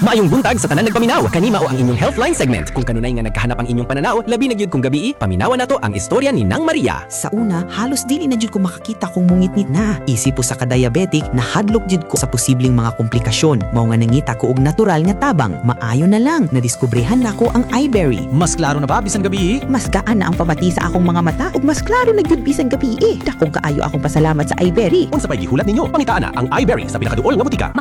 Maayong buntag sa tanan nagpaminaw. Kanima o ang inyong Healthline segment. Kung kanunay nga nagkahanap ang inyong pananaw, labi na gyud kung gabi, paminawan nato ang istorya ni Nang Maria. Sa una, halos dili na jud ko makakita kung mungit-ngit na. Isip po sa ka-diabetic, nahadlok jud ko sa posibleng mga komplikasyon. Mao nga nangita ko og natural nga tabang. Maayo na lang, nadiskubrehan nako ang iBerry. Mas klaro na ba bisan gabi? Mas gaan na ang pamati sa akong mga mata ug mas klaro na gyud bisan gabi. Dakong kaayo akong pasalamat sa iBerry. Unsa pay gihulat ninyo? Pangitaan na ang iBerry sa pinakaduol nga butika.